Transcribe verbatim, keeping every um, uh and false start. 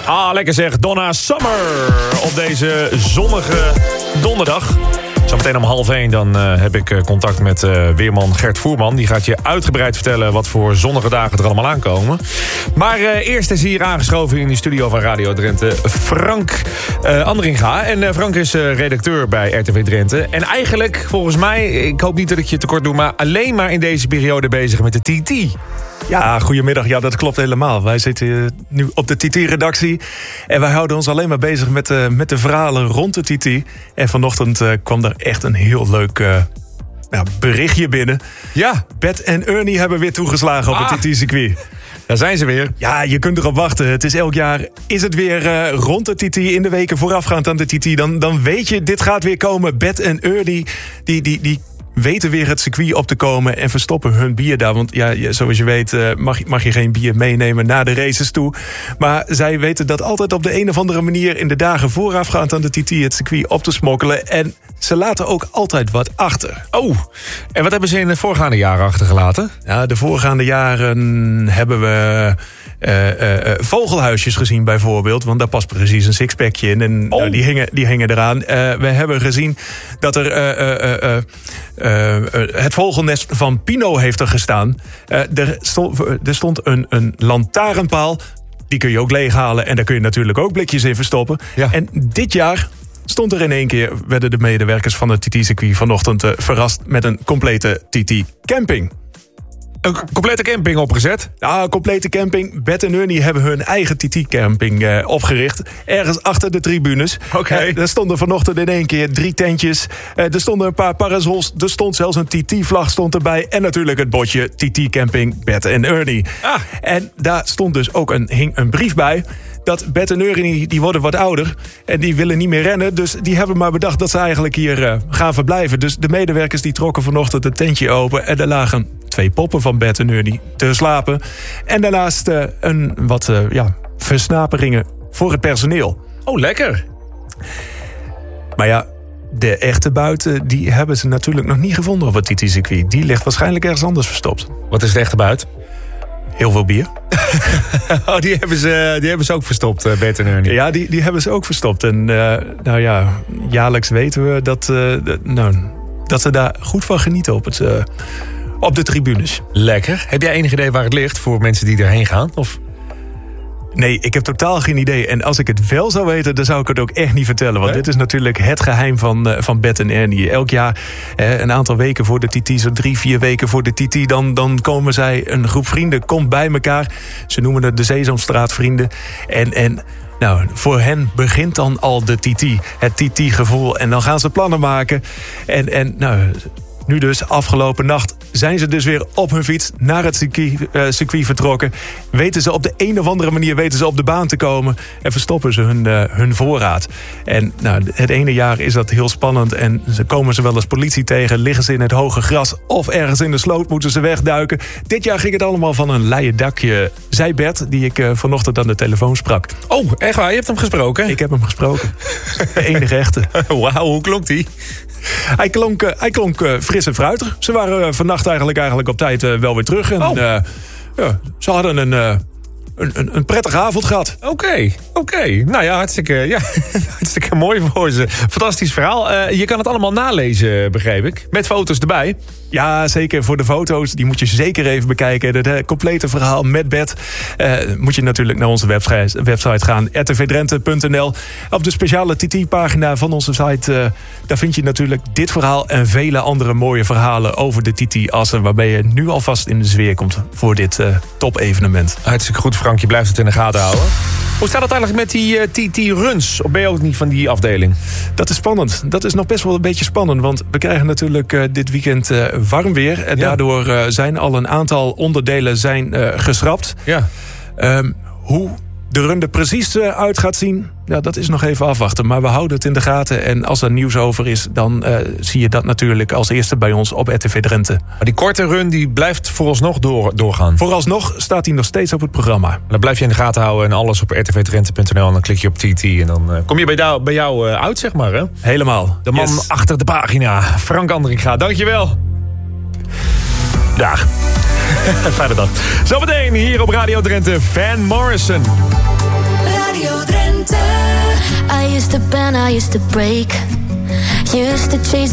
Ah, lekker zeg. Donna Summer op deze zonnige donderdag. Zometeen om half één dan uh, heb ik uh, contact met uh, weerman Gert Voerman. Die gaat je uitgebreid vertellen wat voor zonnige dagen er allemaal aankomen. Maar uh, eerst is hier aangeschoven in de studio van Radio Drenthe Frank uh, Andringa. En uh, Frank is uh, redacteur bij R T V Drenthe. En eigenlijk, volgens mij, ik hoop niet dat ik je tekort doe, maar alleen maar in deze periode bezig met de T T. Ja, goedemiddag. Ja, dat klopt helemaal. Wij zitten nu op de T T-redactie. En wij houden ons alleen maar bezig met de, met de verhalen rond de T T. En vanochtend uh, kwam er echt een heel leuk uh, nou, berichtje binnen. Ja. Beth en Ernie hebben weer toegeslagen op ah. het T T-circuit. Daar zijn ze weer. Ja, je kunt erop wachten. Het is elk jaar is het weer uh, rond de T T. In de weken voorafgaand aan de T T. Dan, dan weet je, dit gaat weer komen. Beth en Ernie, die... die, die weten weer het circuit op te komen en verstoppen hun bier daar. Want ja, zoals je weet uh, mag, mag je geen bier meenemen naar de races toe. Maar zij weten dat altijd op de een of andere manier in de dagen voorafgaand aan de T T het circuit op te smokkelen. En ze laten ook altijd wat achter. Oh, en wat hebben ze in de voorgaande jaren achtergelaten? Ja, de voorgaande jaren hebben we uh, uh, uh, vogelhuisjes gezien bijvoorbeeld. Want daar past precies een sixpackje in. En oh. nou, die, hingen, die hingen eraan. Uh, we hebben gezien dat er... Uh, uh, uh, Uh, uh, het vogelnest van Pino heeft er gestaan. Uh, er, stond, er stond een, een lantaarnpaal. Die kun je ook leeghalen. En daar kun je natuurlijk ook blikjes in verstoppen. Ja. En dit jaar stond er in één keer... werden de medewerkers van het T T-circuit vanochtend uh, verrast... met een complete T T-camping. Een complete camping opgezet? Ja, een complete camping. Beth en Ernie hebben hun eigen T T-camping uh, opgericht. Ergens achter de tribunes. Oké. Okay. Uh, er stonden vanochtend in één keer drie tentjes. Uh, er stonden een paar parasols. Er stond zelfs een T T-vlag stond erbij. En natuurlijk het bordje T T-camping Beth en Ernie. Ah. En daar stond dus ook een, hing een brief bij... dat Beth en Ernie, die worden wat ouder... en die willen niet meer rennen. Dus die hebben maar bedacht dat ze eigenlijk hier uh, gaan verblijven. Dus de medewerkers die trokken vanochtend het tentje open... en er lagen twee poppen van Beth en Ernie te slapen. En daarnaast uh, een wat uh, ja, versnaperingen voor het personeel. Oh, lekker. Maar ja, de echte buiten... die hebben ze natuurlijk nog niet gevonden op het T T-circuit. Die ligt waarschijnlijk ergens anders verstopt. Wat is de echte buit? Heel veel bier. Oh, die hebben ze, die hebben ze ook verstopt, uh, Beth en Ernie. Ja, die, die hebben ze ook verstopt. En uh, nou ja, jaarlijks weten we dat, uh, de, nou, dat ze daar goed van genieten op, het, uh, op de tribunes. Lekker. Heb jij enig idee waar het ligt voor mensen die erheen gaan? Of... Nee, ik heb totaal geen idee. En als ik het wel zou weten, dan zou ik het ook echt niet vertellen. Want nee? Dit is natuurlijk het geheim van, uh, van Beth en Ernie. Elk jaar, eh, een aantal weken voor de T T, zo drie, vier weken voor de T T... dan, dan komen zij, een groep vrienden komt bij elkaar. Ze noemen het de Sesamstraatvrienden. En... en nou, voor hen begint dan al de T T. Het T T-gevoel. En dan gaan ze plannen maken. En, en nou... Nu dus, afgelopen nacht, zijn ze dus weer op hun fiets naar het circuit, uh, circuit vertrokken. Weten ze op de een of andere manier weten ze op de baan te komen. En verstoppen ze hun, uh, hun voorraad. En nou, het ene jaar is dat heel spannend. En ze komen ze wel eens politie tegen. Liggen ze in het hoge gras of ergens in de sloot moeten ze wegduiken. Dit jaar ging het allemaal van een leien dakje. Zei Bert, die ik uh, vanochtend aan de telefoon sprak. Oh, echt waar? Je hebt hem gesproken? Ik heb hem gesproken. De enige echte. Wauw, hoe klonk die? Hij klonk, uh, hij klonk uh, fris en fruitig. Ze waren uh, vannacht eigenlijk, eigenlijk op tijd uh, wel weer terug. En oh. uh, ja, ze hadden een, uh, een, een, een prettige avond gehad. Oké, okay, oké. Okay. Nou ja, hartstikke, ja, hartstikke mooi voor ze. Fantastisch verhaal. Uh, je kan het allemaal nalezen, begreep ik. Met foto's erbij. Ja, zeker. Voor de foto's, die moet je zeker even bekijken. Het uh, complete verhaal met Beth. Uh, moet je natuurlijk naar onze website, website gaan. r t v drenthe punt n l. Op de speciale T T-pagina van onze site... Uh, daar vind je natuurlijk dit verhaal en vele andere mooie verhalen over de T T-assen... waarbij je nu alvast in de sfeer komt voor dit uh, top-evenement. Hartstikke goed, Frank. Je blijft het in de gaten houden. Hoe staat het eigenlijk met die uh, T T-runs? Of ben je ook niet van die afdeling? Dat is spannend. Dat is nog best wel een beetje spannend. Want we krijgen natuurlijk uh, dit weekend uh, warm weer. En ja. Daardoor uh, zijn al een aantal onderdelen zijn, uh, geschrapt. Ja. Um, hoe de run er precies uh, uit gaat zien... Ja, dat is nog even afwachten. Maar we houden het in de gaten. En als er nieuws over is, dan uh, zie je dat natuurlijk als eerste bij ons op R T V Drenthe. Maar die korte run die blijft vooralsnog door, doorgaan? Vooralsnog staat hij nog steeds op het programma. Dan blijf je in de gaten houden en alles op r t v drenthe punt n l. En dan klik je op T T en dan uh, kom je bij jou, bij jou uh, uit, zeg maar. Hè? Helemaal. De man yes. achter de pagina, Frank Andringa. Dankjewel. Dag. Fijne dag. Zometeen hier op Radio Drenthe, Van Morrison. Radio to bend, I used to break. Used to chase